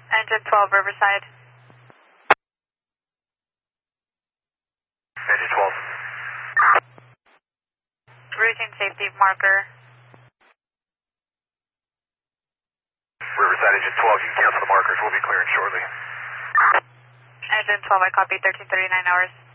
Engine 12, Riverside. Engine 12. Routine safety marker. Riverside, Engine 12, you can cancel the markers. We'll be clearing shortly. Engine 12, I copy 1339 hours.